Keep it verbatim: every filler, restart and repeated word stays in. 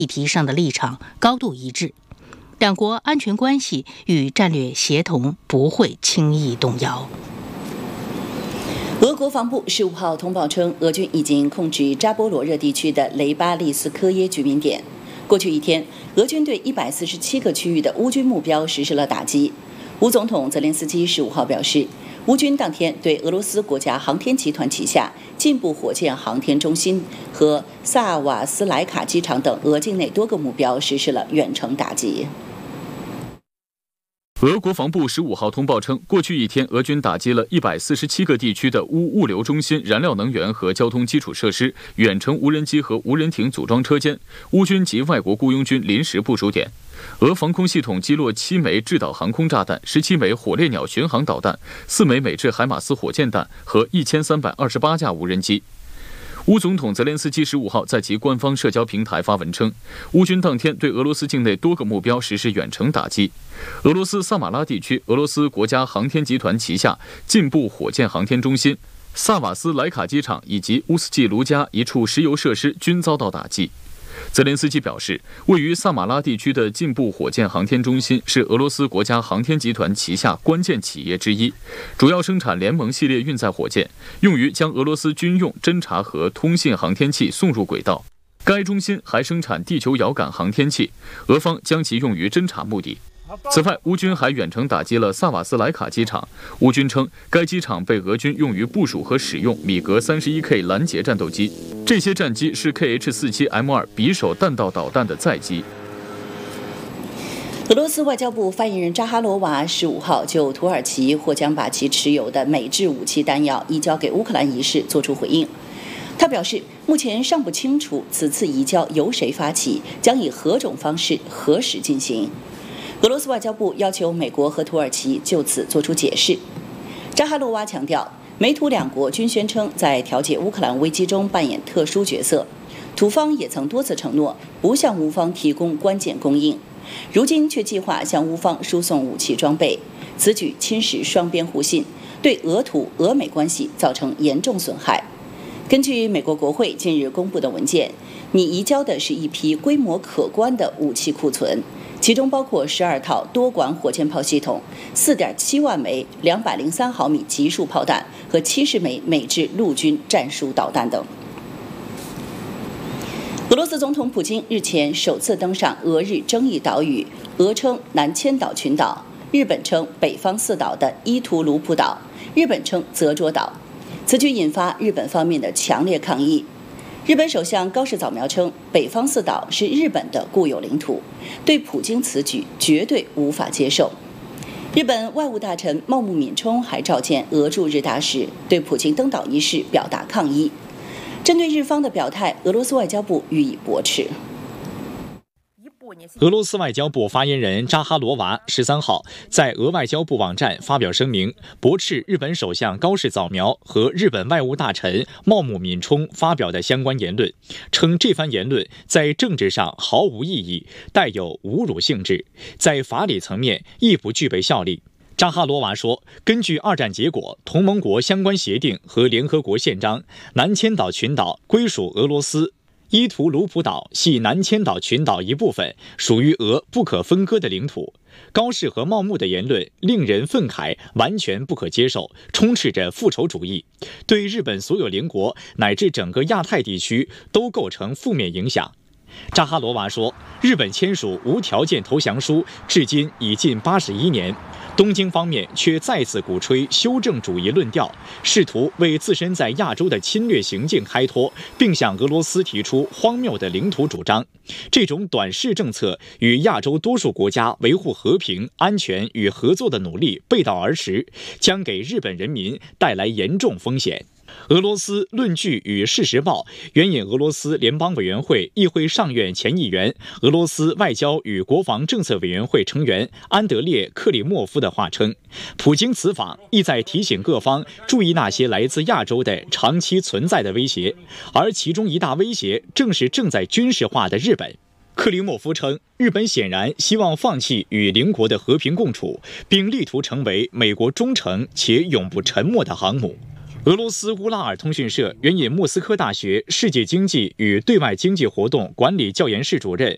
议题上的立场高度一致，两国安全关系与战略协同不会轻易动摇。 俄国防部十五号通报称，俄军已经控制扎波罗热地区的雷巴利斯科耶居民点。过去一天，俄军对一百四十七个区域的乌军目标实施了打击。乌总统泽连斯基十五号表示，乌军当天对俄罗斯国家航天集团旗下进步火箭航天中心和萨瓦斯莱卡机场等俄境内多个目标实施了远程打击。 俄国防部十五号通报称，过去一天，俄军打击了一百四十七个地区的乌物流中心、燃料能源和交通基础设施、远程无人机和无人艇组装车间、乌军及外国雇佣军临时部署点。俄防空系统击落七枚制导航空炸弹、十七枚火烈鸟巡航导弹、四枚美制海马斯火箭弹和一千三百二十八架无人机。乌总统泽连斯基十五号在其官方社交平台发文称，乌军当天对俄罗斯境内多个目标实施远程打击。俄罗斯萨马拉地区俄罗斯国家航天集团旗下进步火箭航天中心、萨瓦斯莱卡机场以及乌斯季卢加一处石油设施均遭到打击。泽连斯基表示，位于萨马拉地区的进步火箭航天中心是俄罗斯国家航天集团旗下关键企业之一，主要生产联盟系列运载火箭，用于将俄罗斯军用侦察和通信航天器送入轨道。该中心还生产地球遥感航天器，俄方将其用于侦察目的。此外，乌军还远程打击了萨瓦斯莱卡机场。乌军称，该机场被俄军用于部署和使用米格 三十一 K 拦截战斗机，这些战机是 K H 四十七 M 二 匕首弹道导弹的载机。 俄罗斯外交部发言人扎哈罗娃十五号就土耳其或将把其持有的美制武器弹药移交给乌克兰一事作出回应。他表示，目前尚不清楚此次移交由谁发起，将以何种方式、何时进行。俄罗斯外交部要求美国和土耳其就此作出解释。扎哈罗娃强调，美土两国均宣称在调解乌克兰危机中扮演特殊角色，土方也曾多次承诺不向乌方提供关键供应，如今却计划向乌方输送武器装备，此举侵蚀双边互信，对俄土俄美关系造成严重损害。根据美国国会近日公布的文件，你移交的是一批规模可观的武器库存，其中包括十二套多管火箭炮系统、四点七万枚两百零三毫米集束炮弹和七十枚美制陆军战术导弹等。俄罗斯总统普京日前首次登上俄日争议岛屿，俄称南千岛群岛，日本称北方四岛的伊图卢普岛，日本称泽卓岛。此举引发日本方面的强烈抗议。日本首相高市早苗称，北方四岛是日本的固有领土，对普京此举绝对无法接受。日本外务大臣茂木敏充还召见俄驻日大使，对普京登岛一事表达抗议。针对日方的表态，俄罗斯外交部予以驳斥。 俄罗斯外交部发言人扎哈罗娃十三号在俄外交部网站发表声明，驳斥日本首相高市早苗和日本外务大臣茂木敏充发表的相关言论，称这番言论在政治上毫无意义，带有侮辱性质，在法理层面亦不具备效力。扎哈罗娃说，根据二战结果、同盟国相关协定和联合国宪章，南千岛群岛归属俄罗斯，伊图卢普岛系南千岛群岛一部分，属于俄不可分割的领土。高市和茂木的言论令人愤慨，完全不可接受，充斥着复仇主义，对日本所有邻国乃至整个亚太地区都构成负面影响。扎哈罗娃说，日本签署无条件投降书至今已近八十一年，东京方面却再次鼓吹修正主义论调，试图为自身在亚洲的侵略行径开脱，并向俄罗斯提出荒谬的领土主张。这种短视政策与亚洲多数国家维护和平、安全与合作的努力背道而驰，将给日本人民带来严重风险。俄罗斯论据与事实报援引俄罗斯联邦委员会议会上院前议员、俄罗斯外交与国防政策委员会成员安德烈·克里莫夫的话称，普京此访意在提醒各方注意那些来自亚洲的长期存在的威胁，而其中一大威胁正是正在军事化的日本。克里莫夫称，日本显然希望放弃与邻国的和平共处，并力图成为美国忠诚且永不沉没的航母。俄罗斯乌拉尔通讯社援引莫斯科大学世界经济与对外经济活动管理教研室主任